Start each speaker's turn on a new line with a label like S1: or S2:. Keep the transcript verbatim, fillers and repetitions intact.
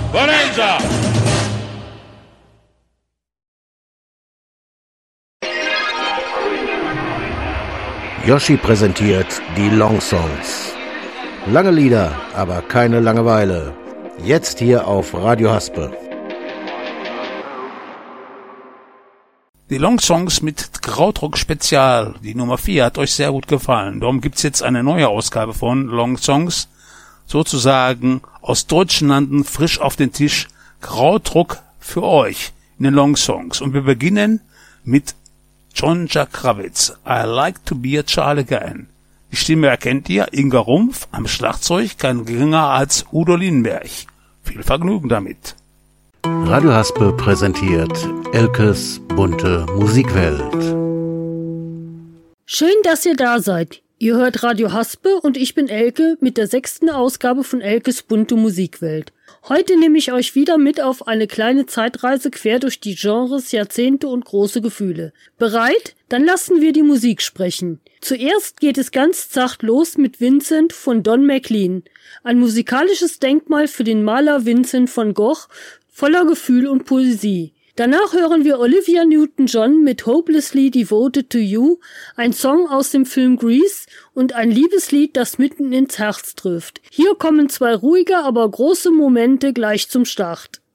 S1: Bonanza!
S2: Yoshi präsentiert die Long Songs. Lange Lieder, aber keine Langeweile. Jetzt hier auf Radio Haspe.
S3: Die Long Songs mit Krautrock Spezial. Die Nummer vier hat euch sehr gut gefallen. Darum gibt's jetzt eine neue Ausgabe von Long Songs. Sozusagen aus deutschen Landen frisch auf den Tisch. Krautrock für euch in den Long Songs. Und wir beginnen mit John Jack Kravitz. I like to be a child again. Die Stimme erkennt ihr. Inga Rumpf am Schlagzeug, kein geringer als Udo Lindenberg. Viel Vergnügen damit.
S2: Radio Haspe präsentiert Elkes bunte Musikwelt.
S4: Schön, dass ihr da seid. Ihr hört Radio Haspe und ich bin Elke mit der sechsten Ausgabe von Elkes bunte Musikwelt. Heute nehme ich euch wieder mit auf eine kleine Zeitreise quer durch die Genres, Jahrzehnte und große Gefühle. Bereit? Dann lassen wir die Musik sprechen. Zuerst geht es ganz zacht los mit Vincent von Don McLean. Ein musikalisches Denkmal für den Maler Vincent van Gogh, voller Gefühl und Poesie. Danach hören wir Olivia Newton-John mit Hopelessly Devoted to You, ein Song aus dem Film Grease und ein Liebeslied, das mitten ins Herz trifft. Hier kommen zwei ruhige, aber große Momente gleich zum Start.